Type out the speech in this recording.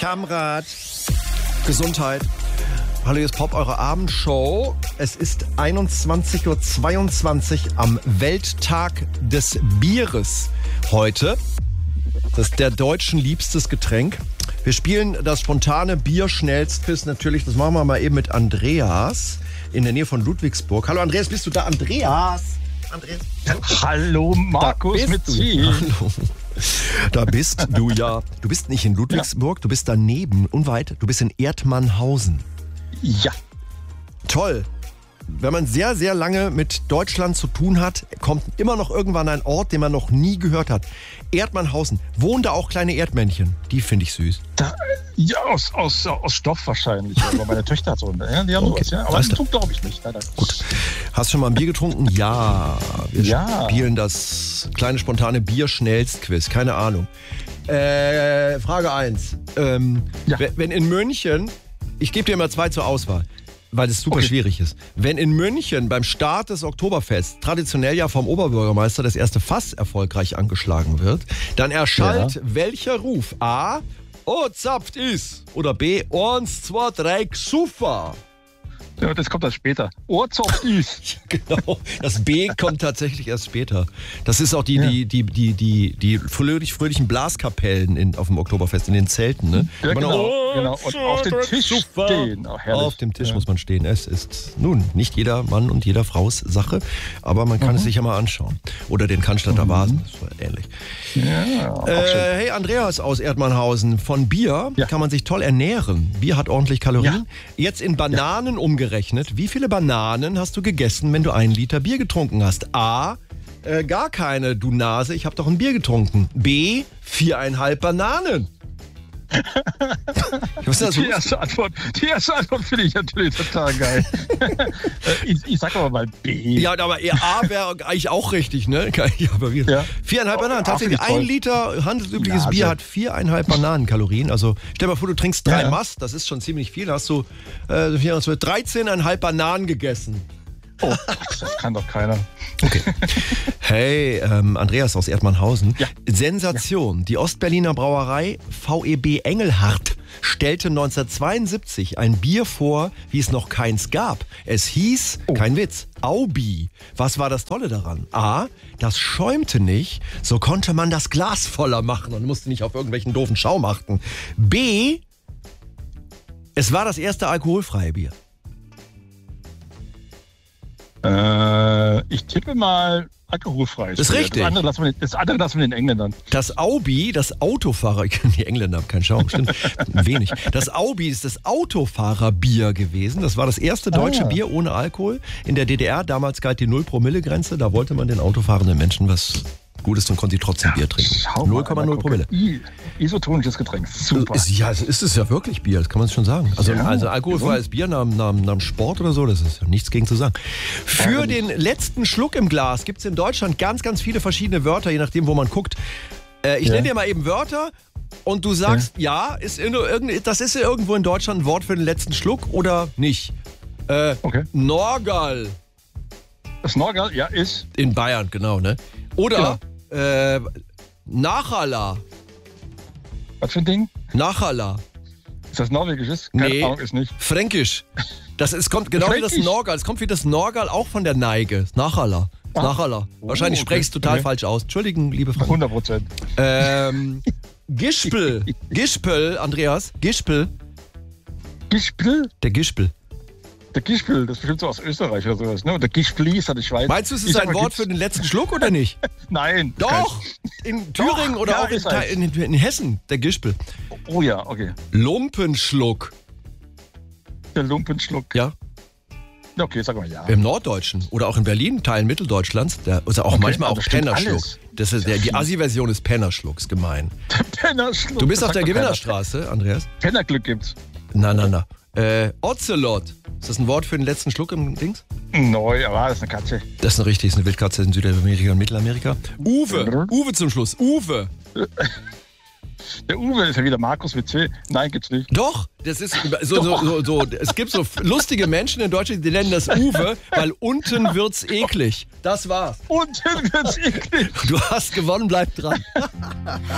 Kamerad. Gesundheit. Hallo, hier ist Pop, eure Abendshow. Es ist 21:22 Uhr am Welttag des Bieres heute. Das ist der Deutschen liebstes Getränk. Wir spielen das spontane Bier-Schnellstquiz natürlich. Das machen wir mal eben mit Andreas in der Nähe von Ludwigsburg. Hallo Andreas, bist du da? Andreas? Hallo Markus mit C. Hallo. Da bist du ja. Du bist nicht in Ludwigsburg, du bist daneben, unweit. Du bist in Erdmannhausen. Ja. Toll. Wenn man sehr, sehr lange mit Deutschland zu tun hat, kommt immer noch irgendwann ein Ort, den man noch nie gehört hat. Erdmannhausen. Wohnen da auch kleine Erdmännchen? Die finde ich süß. Ja, aus Stoff wahrscheinlich. Aber meine Töchter hat so eine. Ja, die haben sowas, ja. Aber den Trug glaube ich nicht. Leider. Gut. Hast du schon mal ein Bier getrunken? Ja. Wir spielen das kleine spontane Bier-Schnellstquiz. Keine Ahnung. Frage 1. Wenn in München, ich gebe dir immer 2 zur Auswahl, weil es super schwierig ist. Wenn in München beim Start des Oktoberfests traditionell ja vom Oberbürgermeister das erste Fass erfolgreich angeschlagen wird, dann erschallt welcher Ruf? A. Oh, zapft is. Oder B. 1, 2, 3, Xuffa. Ja, das kommt dann später. Oh, zapft is. Genau. Das B kommt tatsächlich erst später. Das ist auch die fröhlichen Blaskapellen auf dem Oktoberfest, in den Zelten. Ne? Ja, genau. Und auf dem Tisch stehen. Oh, auf dem Tisch muss man stehen. Es ist nun nicht jeder Mann und jeder Frau's Sache, aber man kann es sich ja mal anschauen. Oder den Cannstatter Vasen, das war ähnlich. Ja, hey, Andreas aus Erdmannhausen. Von Bier kann man sich toll ernähren. Bier hat ordentlich Kalorien. Jetzt in Bananen umgerechnet. Wie viele Bananen hast du gegessen, wenn du 1 Liter Bier getrunken hast? A. Gar keine, du Nase, ich habe doch ein Bier getrunken. B. 4,5 Bananen. Die erste Antwort finde ich natürlich total geil. ich sag aber mal B. Ja, aber A wäre eigentlich auch richtig, ne? 4,5 Bananen. Tatsächlich 1 Liter handelsübliches Bier hat 4,5 Bananenkalorien. Also stell dir mal vor, du trinkst 3 Mast, das ist schon ziemlich viel. Da hast du 13,5 Bananen gegessen. Oh, das kann doch keiner. Okay. Hey, Andreas aus Erdmannhausen. Ja. Sensation. Ja. Die Ostberliner Brauerei VEB Engelhardt stellte 1972 ein Bier vor, wie es noch keins gab. Es hieß, kein Witz, Aubi. Was war das Tolle daran? A, das schäumte nicht, so konnte man das Glas voller machen und musste nicht auf irgendwelchen doofen Schaum achten. B, es war das erste alkoholfreie Bier. Ich tippe mal alkoholfrei. Das ist richtig. Das andere lassen wir den Engländern. Das Aubi, das Autofahrer... Die Engländer haben keinen Schaum, stimmt. Wenig. Das Aubi ist das Autofahrerbier gewesen. Das war das erste deutsche Bier ohne Alkohol. In der DDR, damals galt die 0-Promille-Grenze. Da wollte man den autofahrenden Menschen was Gutes und konnte sie trotzdem Bier trinken. 0,0 Promille. Isotonisches Getränk. Super. Ja, ist es ja wirklich Bier, das kann man schon sagen. Also alkoholfreies Bier nach dem Sport oder so, das ist ja nichts gegen zu sagen. Für den letzten Schluck im Glas gibt es in Deutschland ganz, ganz viele verschiedene Wörter, je nachdem, wo man guckt. Ich nenne dir mal eben Wörter und du sagst, das ist ja irgendwo in Deutschland ein Wort für den letzten Schluck oder nicht. Norgal. Das Norgal, ist... In Bayern, genau, ne? Oder Nachala. Was für ein Ding? Nachala. Ist das norwegisches? Keine Ahnung, ist nicht. Fränkisch. Kommt genau wie das Norgal. Es kommt wie das Norgal auch von der Neige. Nachala. Nachala. Wahrscheinlich spreche ich total falsch aus. Entschuldigen, liebe Freunde. 100%. Gispel. Gispel, Andreas. Gispel. Gispel? Der Gispel. Der Gispel, das ist bestimmt so aus Österreich oder sowas, ne? Und der Gispli ist ja die Schweiz. Meinst du, es ist ein Wort für den letzten Schluck oder nicht? Nein. Doch! In Thüringen oder auch in Hessen, der Gispel. Oh ja, okay. Lumpenschluck. Der Lumpenschluck. Ja. Okay, sag mal ja. Im Norddeutschen oder auch in Berlin, Teilen Mitteldeutschlands, manchmal auch Pennerschluck. Das ist die Assi-Version des Pennerschlucks, gemein. Der Pennerschluck. Du bist auf der Gewinnerstraße, Andreas. Pennerglück gibt's. Na. Ocelot. Ist das ein Wort für den letzten Schluck im Dings? Neu, aber das ist eine Katze. Das ist eine eine Wildkatze in Südamerika und Mittelamerika. Uwe. Uwe zum Schluss. Uwe. Der Uwe ist ja wieder Markus mit C. Nein, gibt's nicht. Doch, das ist so. Es gibt so lustige Menschen in Deutschland, die nennen das Uwe, weil unten wird's eklig. Das war's. Unten wird's eklig. Du hast gewonnen, bleib dran.